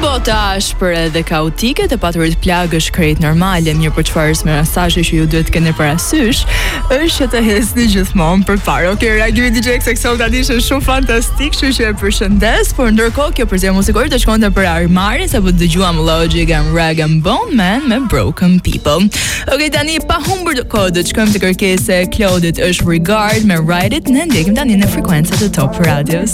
bota ashpër edhe kaotike të paturit plagësh krejt normale, mirë për çfarë me mesazhe që ju duhet të keni parasysh është që të hesni gjithmonë përpara. Okej, reagimi DJ Xexo tani është shumë fantastik, kështu që e përshëndes, por ndërkohë kjo përzierje muzikore të shkonte për Armarin, sapo dëgjuam Logic and Rag and Bone Man me Broken People. Okej, tani pa humbur kohë do të shkojmë te kërkesa e Claudit është Regard me Ride It, ne ndjekim tani në frekuencën e Top Radios.